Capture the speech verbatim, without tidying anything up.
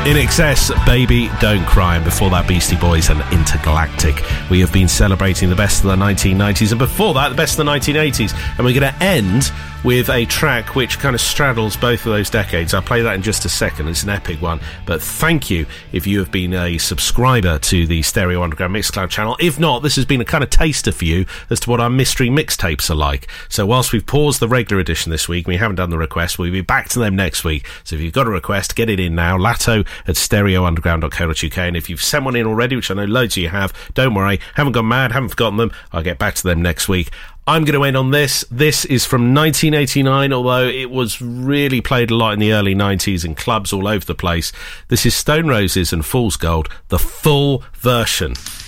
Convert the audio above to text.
In Excess, Baby Don't Cry, and before that Beastie Boys and Intergalactic. We have been celebrating the best of the nineteen nineties, and before that the best of the nineteen eighties, and we're going to end with a track which kind of straddles both of those decades. I'll play that in just a second. It's an epic one, but thank you if you have been a subscriber to the Stereo Underground Mixcloud channel. If not, this has been a kind of taster for you as to what our mystery mixtapes are like. So whilst we've paused the regular edition this week, we haven't done the request, we'll be back to them next week. So if you've got a request, get it in now, latto at stereo underground dot co dot uk, and if you've sent one in already, which I know loads of you have, don't worry, haven't gone mad, haven't forgotten them, I'll get back to them next week. I'm going to end on this. This is from nineteen eighty-nine, although it was really played a lot in the early nineties in clubs all over the place. This is Stone Roses and Fool's Gold, the full version.